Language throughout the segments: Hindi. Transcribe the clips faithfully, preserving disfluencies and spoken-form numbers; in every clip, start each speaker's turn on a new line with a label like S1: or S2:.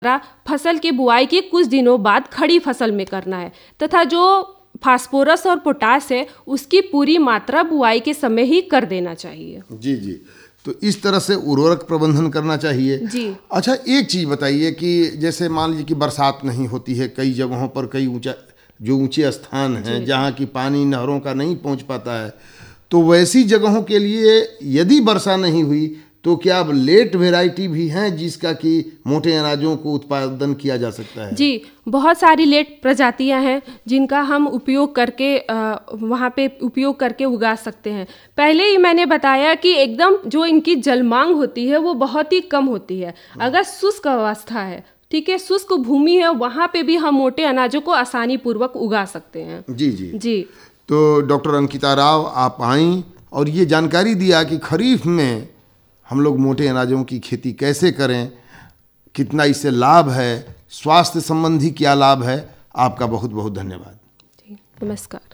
S1: फसल की बुआई के कुछ दिनों बाद खड़ी फसल में करना है तथा जो फास्फोरस और पोटास है उसकी पूरी मात्रा बुआई के समय ही कर देना चाहिए।
S2: जी जी, तो इस तरह से उर्वरक प्रबंधन करना चाहिए
S1: जी।
S2: अच्छा, एक चीज़ बताइए कि जैसे मान लीजिए कि बरसात नहीं होती है कई जगहों पर, कई ऊंचा जो ऊंचे स्थान हैं जहाँ की पानी नहरों का नहीं पहुँच पाता है, तो वैसी जगहों के लिए यदि वर्षा नहीं हुई तो क्या अब लेट वेराइटी भी हैं जिसका कि मोटे अनाजों को उत्पादन किया जा सकता है?
S1: जी, बहुत सारी लेट प्रजातियां हैं जिनका हम उपयोग करके वहाँ पे उपयोग करके उगा सकते हैं। पहले ही मैंने बताया कि एकदम जो इनकी जलमांग होती है वो बहुत ही कम होती है। अगर शुष्क अवस्था है, ठीक है, शुष्क भूमि है, वहाँ पे भी हम मोटे अनाजों को आसानी पूर्वक उगा सकते हैं।
S2: जी जी
S1: जी।
S2: तो डॉक्टर अंकिता राव आप आईं और ये जानकारी दिया कि खरीफ में हम लोग मोटे अनाजों की खेती कैसे करें, कितना इससे लाभ है, स्वास्थ्य संबंधी क्या लाभ है। आपका बहुत बहुत धन्यवाद।
S1: जी, नमस्कार।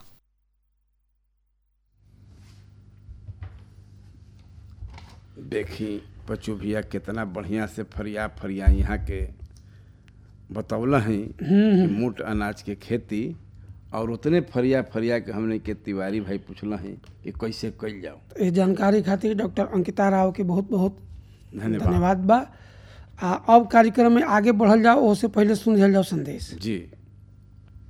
S3: देखी बच्चू भैया कितना बढ़िया से फरिया फरिया यहाँ के बतौला हैं कि मोट अनाज के खेती, और उतने फरिया फरिया के हमने के तिवारी भाई पूछला हैं कि कैसे कल जाओ।
S4: इस जानकारी खातिर डॉक्टर अंकिता राव के बहुत बहुत
S3: धन्यवाद
S4: धन्यवाद बा। आ, अब कार्यक्रम में आगे बढ़ल जाओ, उससे पहले सुन जाओ संदेश।
S3: जी।